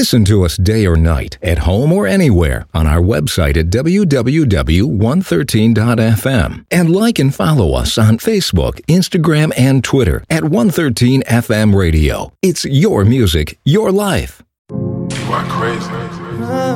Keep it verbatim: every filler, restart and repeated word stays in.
Listen to us day or night, at home or anywhere, on our website at w w w dot one thirteen dot f m. And like and follow us on Facebook, Instagram, and Twitter at one thirteen F M Radio. It's your music, your life. You are crazy.